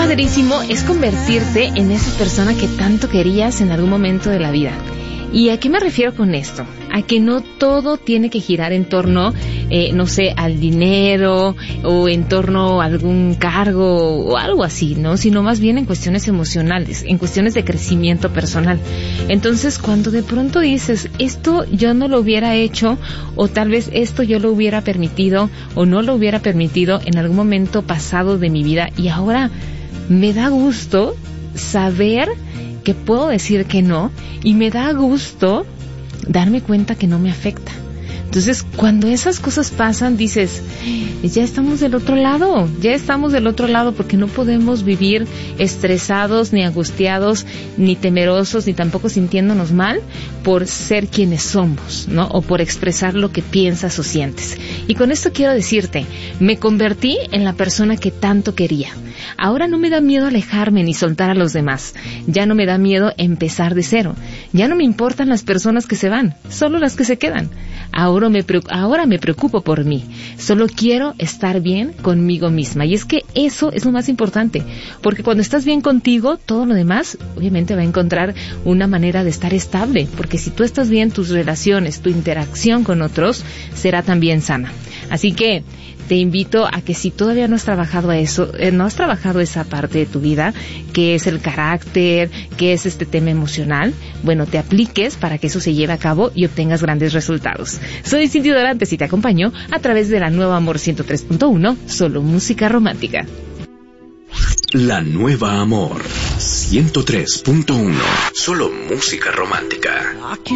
padrísimo es convertirte en esa persona que tanto querías en algún momento de la vida. ¿Y a qué me refiero con esto? A que no todo tiene que girar en torno, no sé, al dinero o en torno a algún cargo o algo así, ¿no? Sino más bien en cuestiones emocionales, en cuestiones de crecimiento personal. Entonces, cuando de pronto dices, esto yo no lo hubiera hecho, o tal vez esto yo lo hubiera permitido o no lo hubiera permitido en algún momento pasado de mi vida, y ahora me da gusto saber que puedo decir que no, y me da gusto darme cuenta que no me afecta. Entonces, cuando esas cosas pasan, dices, ya estamos del otro lado, porque no podemos vivir estresados, ni angustiados, ni temerosos, ni tampoco sintiéndonos mal por ser quienes somos, ¿no? O por expresar lo que piensas o sientes. Y con esto quiero decirte, me convertí en la persona que tanto quería. Ahora no me da miedo alejarme ni soltar a los demás. Ya no me da miedo empezar de cero. Ya no me importan las personas que se van, solo las que se quedan. Ahora me preocupo por mí. Solo quiero estar bien conmigo misma. Y es que eso es lo más importante. Porque cuando estás bien contigo, todo lo demás, obviamente, va a encontrar una manera de estar estable. Porque si tú estás bien, tus relaciones, tu interacción con otros, será también sana. Así que te invito a que si todavía no has trabajado eso, no has trabajado esa parte de tu vida, que es el carácter, que es este tema emocional, bueno, te apliques para que eso se lleve a cabo y obtengas grandes resultados. Soy Cindy Dorantes y te acompaño a través de la Nueva Amor 103.1, solo música romántica. La Nueva Amor 103.1, solo música romántica.